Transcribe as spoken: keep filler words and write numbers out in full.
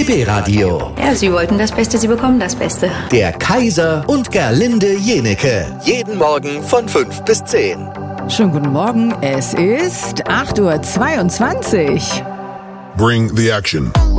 B B-Radio. Ja, Sie wollten das Beste, Sie bekommen das Beste. Der Kaiser und Gerlinde Jeneke. Jeden Morgen von fünf bis zehn. Schönen guten Morgen, es ist acht Uhr zweiundzwanzig. Bring the action.